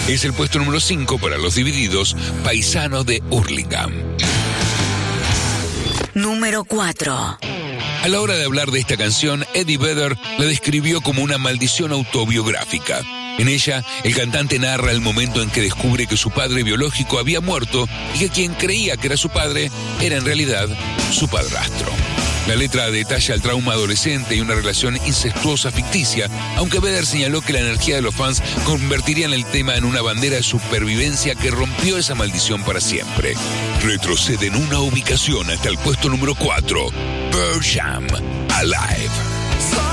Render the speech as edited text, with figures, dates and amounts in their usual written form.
Es el puesto número 5 para Los Divididos, Paisano de Hurlingham. Número 4. A la hora de hablar de esta canción, Eddie Vedder la describió como una maldición autobiográfica. En ella, el cantante narra el momento en que descubre que su padre biológico había muerto y que quien creía que era su padre era en realidad su padrastro. La letra detalla el trauma adolescente y una relación incestuosa ficticia, aunque Vedder señaló que la energía de los fans convertirían el tema en una bandera de supervivencia que rompió esa maldición para siempre. Retroceden una ubicación hasta el puesto número 4, Pearl Jam, Alive.